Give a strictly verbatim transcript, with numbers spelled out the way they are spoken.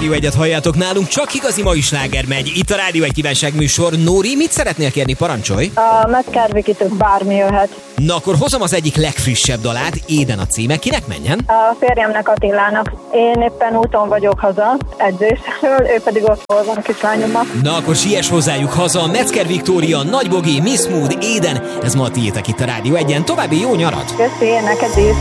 Rádió egyet halljátok nálunk, csak igazi mai sláger megy. Itt a Rádió egy kívánságműsor. Nóri, mit szeretnél kérni, parancsolj? A Metcalfe Vikitől bármi jöhet. Na akkor hozom az egyik legfrissebb dalát, Éden a címe, kinek menjen? A férjemnek, Attilának. Én éppen úton vagyok haza edzésről, ő pedig ott van a kislányommal. Na akkor siess hozzájuk haza, Metzger Viktória, Nagy Bogi, Miss Mood, Éden, ez ma a tiétek itt a Rádió egyen. További jó nyarat! Köszi, neked is!